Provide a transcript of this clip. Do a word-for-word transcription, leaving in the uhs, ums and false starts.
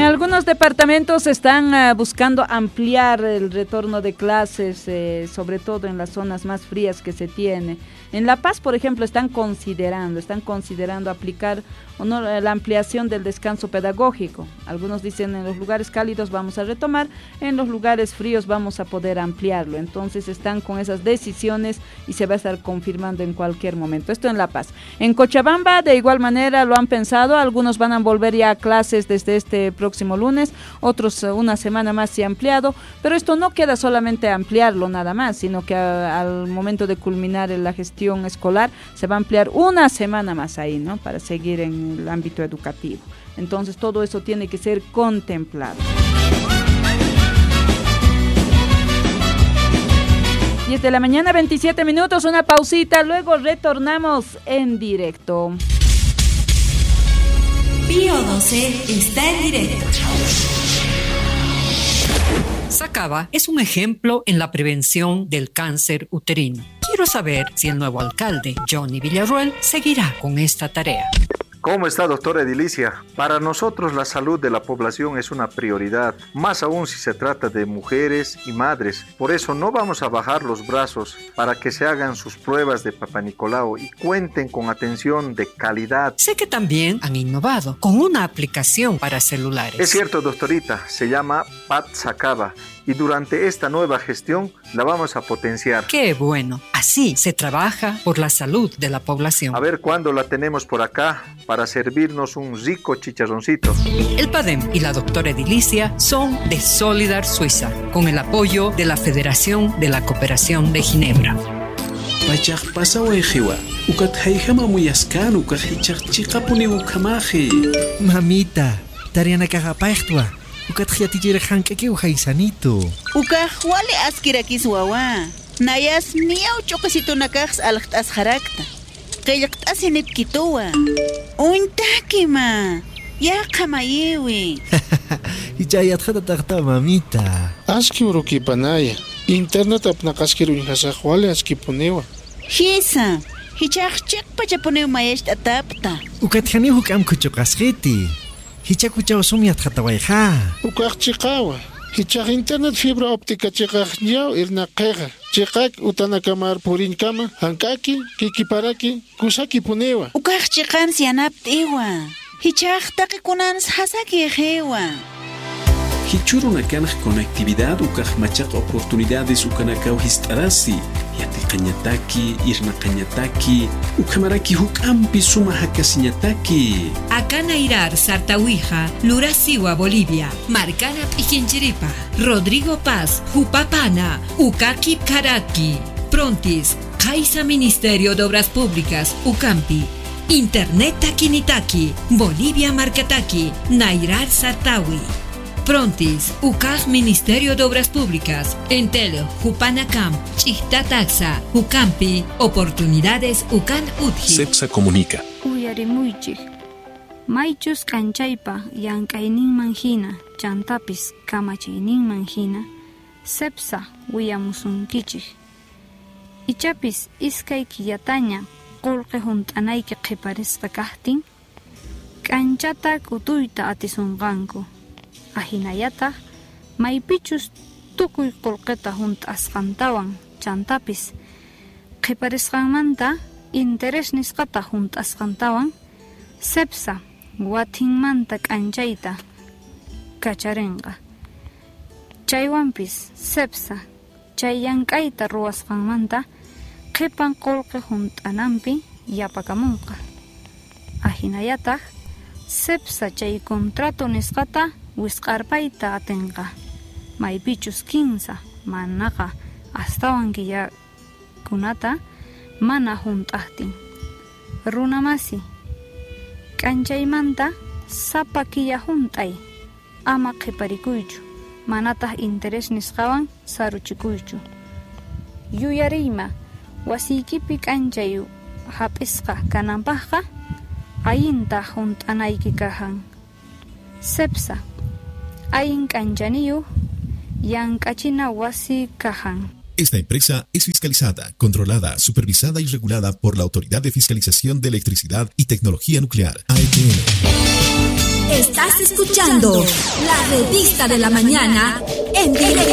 algunos departamentos están uh, buscando ampliar el retorno de clases, eh, sobre todo en las zonas más frías que se tiene. En La Paz, por ejemplo, están considerando, están considerando aplicar o no, la ampliación del descanso pedagógico. Algunos dicen en los lugares cálidos vamos a retomar, en los lugares fríos vamos a poder ampliarlo. Entonces están con esas decisiones y se va a estar confirmando en cualquier momento. Esto en La Paz. En Cochabamba, de igual manera, lo han pensado. Algunos van a volver ya a clases desde este próximo lunes, otros una semana más y ampliado. Pero esto no queda solamente ampliarlo nada más, sino que a, al momento de culminar la gestión escolar se va a ampliar una semana más ahí, ¿no? Para seguir en el ámbito educativo. Entonces todo eso tiene que ser contemplado. diez de la mañana, veintisiete minutos, una pausita, luego retornamos en directo. Pío doce está en directo. Sacaba es un ejemplo en la prevención del cáncer uterino. Quiero saber si el nuevo alcalde, Johnny Villarroel, seguirá con esta tarea. ¿Cómo está, doctora Edilicia? Para nosotros la salud de la población es una prioridad, más aún si se trata de mujeres y madres. Por eso no vamos a bajar los brazos para que se hagan sus pruebas de Papá Nicolau y cuenten con atención de calidad. Sé que también han innovado con una aplicación para celulares. Es cierto, doctorita, se llama Pat Sacaba. Y durante esta nueva gestión la vamos a potenciar. ¡Qué bueno! Así se trabaja por la salud de la población. A ver cuándo la tenemos por acá para servirnos un rico chicharroncito. El PADEM y la doctora Edilicia son de Solidar Suiza, con el apoyo de la Federación de la Cooperación de Ginebra. Pachak pasawejiwa, ukat haijama muyaskan, ukat hichachikapuni ukamaji. Mamita, tariana kagapaichtwa. Ukat khiatijir khankaki uhaisanito. Ukah wale askirakis wawa. Nayas miau chokasito nakaks alqtas harakta. Qillqtas inipkituwa. Untakima. Ya qamayewi. Hichayat khata taqta mamita. Aski uruki panaya. Internet apnaqaskiru inhasaq wale askipunewa. Hisa. Hichaqchiq pachapunew mayesh atapta. Ukat khani hukam kuchuqasqiti. Hichakuchaw sumiat khatawayha. Ukaq chiqawa. Hichaq internet fibra óptica chiqaq ñaw irnaqeqa. Chiqaq utanakamar purinkama, hankaki, kikiparaki, kusaki punewa. Ukaq chiqan sianaptiwa. Hichaq taqikunans hasaki ejewa. Hichuruna kanaj conectividad ukaj machaq oportunidades ukanakaw histarasi. Yati qañataki, irna qañataki, ukamaraki hukampi suma hakasiñataki. Acá Nairar, Sartawija, Lurasiwa, Bolivia, Marcana Pijinchiripa, Rodrigo Paz, Jupapana, Ukaki Karaki, Prontis, Caixa Ministerio de Obras Públicas, Ucampi, Internet Takinitaki, Bolivia Marcataki, Nairar Sartawi. Prontis, U C A G Ministerio de Obras Públicas, Entel, Jupanacam, Chihtataxa, Jucampi, Oportunidades Ucan Utji. CEPSA comunica. Uyarimuichik. Maichus canchaipa, yankainin manjina, chantapis, kamachinin manjina, CEPSA, uyamusunkichik. Ichapis, iskay kiyataña, qulqe juntanayki qiparisqa kahtin, kanchata kutuyta atisunqanku. Ajinayata, maypichus tukuy qulqeta hunt'asqantawan chantapis, qiparisqanmanta interes nisqata hunt'asqantawan, CEPSA watinmanta k'anchayta kacharinqa. Chaywanpis CEPSA chay llank'ayta ruwasqanmanta qipan qulqi hunt'ananpi yapakamunqa. Ajinayataq CEPSA chay contrato nisqata wisq'arpayta atinqa. Maypichus kinsa manaqa astawan killakunata mana hunt'aqtin. Runamasi k'anchaymanta sapa killa hunt'ay ama qiparikuychu, manataq interes nisqawan saruchikuychu. Yuyariyma wasiykipi k'anchay hap'isqa kananpaqqa ayinta hunt'anayki kahan. CEPSA ayin k'anchaniyu yank'achina wasi kahan. Esta empresa es fiscalizada, controlada, supervisada y regulada por la Autoridad de Fiscalización de Electricidad y Tecnología Nuclear, A E T N. Estás escuchando la revista de la mañana en directo.